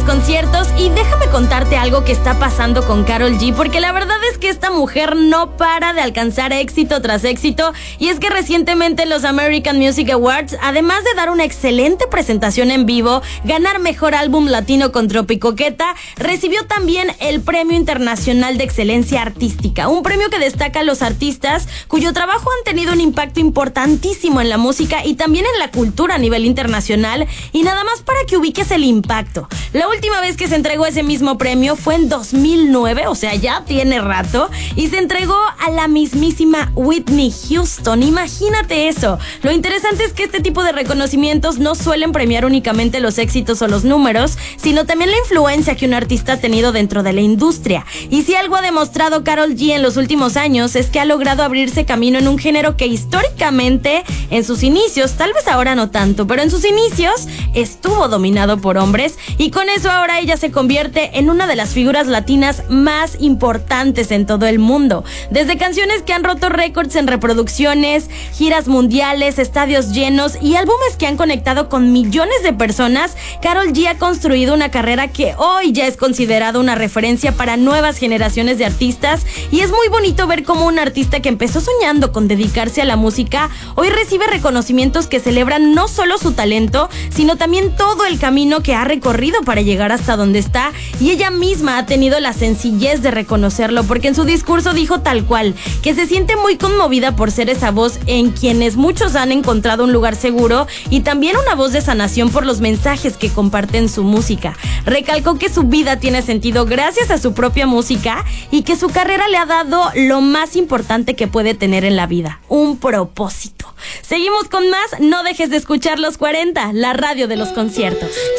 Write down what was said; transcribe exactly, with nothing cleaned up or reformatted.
conciertos y déjame contarte algo que está pasando con Karol G, porque la verdad es que esta mujer no para de alcanzar éxito tras éxito, y es que recientemente en los American Music Awards, además de dar una excelente presentación en vivo, ganar mejor álbum latino con Tropicoqueta, recibió también el Premio Internacional de Excelencia Artística, un premio que destaca a los artistas cuyo trabajo han tenido un impacto importantísimo en la música y también en la cultura a nivel internacional. Y nada más para que ubiques el impacto, la última vez que se entregó ese mismo premio fue en dos mil nueve, o sea, ya tiene rato, y se entregó a la mismísima Whitney Houston. Imagínate eso. Lo interesante es que este tipo de reconocimientos no suelen premiar únicamente los éxitos o los números, sino también la influencia que un artista ha tenido dentro de la industria. Y si algo ha demostrado Karol G en los últimos años es que ha logrado abrirse camino en un género que históricamente, en sus inicios, tal vez ahora no tanto, pero en sus inicios estuvo dominado por hombres, y con eso ahora ella se convierte en una de las figuras latinas más importantes en todo el mundo. Desde canciones que han roto récords en reproducciones, giras mundiales, estadios llenos y álbumes que han conectado con millones de personas, Karol G ha construido una carrera que hoy ya es considerada una referencia para nuevas generaciones de artistas, y es muy bonito ver cómo un artista que empezó soñando con dedicarse a la música hoy recibe reconocimientos que celebran no solo su talento, sino también todo el camino que ha recorrido para llegar hasta donde está, y ella misma ha tenido la sencillez de reconocerlo, porque en su discurso dijo tal cual que se siente muy conmovida por ser esa voz en quienes muchos han encontrado un lugar seguro, y también una voz de sanación por los mensajes que comparte en su música. Recalcó que su vida tiene sentido gracias a su propia música y que su carrera le ha dado lo más importante que puede tener en la vida: un propósito. Seguimos con más. No dejes de escuchar Los cuarenta, la radio de los conciertos.